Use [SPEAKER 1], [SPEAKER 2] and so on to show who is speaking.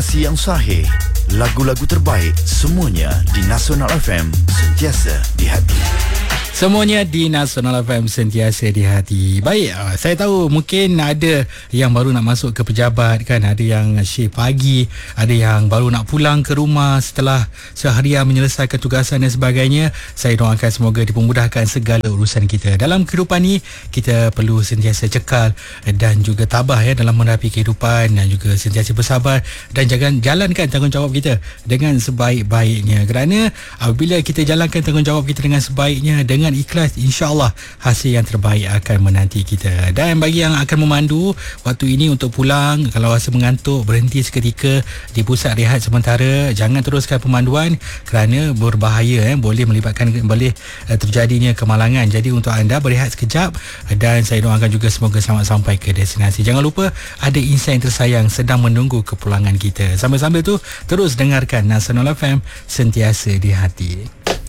[SPEAKER 1] Yang sahih, lagu-lagu terbaik, semuanya di Nasional FM, sentiasa di hati.
[SPEAKER 2] Semuanya di Nasional FM, sentiasa di hati. Baik, saya tahu mungkin ada yang baru nak masuk ke pejabat kan, ada yang shift pagi, ada yang baru nak pulang ke rumah setelah seharian menyelesaikan tugasan dan sebagainya. Saya doakan semoga dipermudahkan segala urusan kita. Dalam kehidupan ni, kita perlu sentiasa cekal dan juga tabah ya dalam menghadapi kehidupan, dan juga sentiasa bersabar dan jalankan tanggungjawab kita dengan sebaik-baiknya. Kerana apabila kita jalankan tanggungjawab kita dengan sebaiknya, dengan ikhlas, insya-Allah hasil yang terbaik akan menanti kita. Dan bagi yang akan memandu waktu ini untuk pulang, kalau rasa mengantuk, berhenti seketika di pusat rehat sementara, jangan teruskan pemanduan kerana berbahaya, boleh terjadinya kemalangan. Jadi untuk anda berehat sekejap, dan saya doakan juga semoga selamat sampai ke destinasi. Jangan lupa ada insan yang tersayang sedang menunggu kepulangan kita. Sambil-sambil tu terus dengarkan Nasional FM, sentiasa di hati.